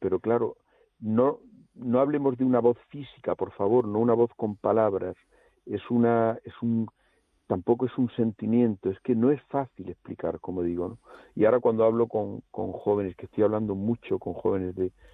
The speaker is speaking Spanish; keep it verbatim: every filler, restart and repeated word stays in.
pero claro, no, no hablemos de una voz física, por favor, no una voz con palabras, es una, es un, tampoco es un sentimiento, es que no es fácil explicar, como digo, ¿no? Y ahora cuando hablo con, con jóvenes, que estoy hablando mucho con jóvenes de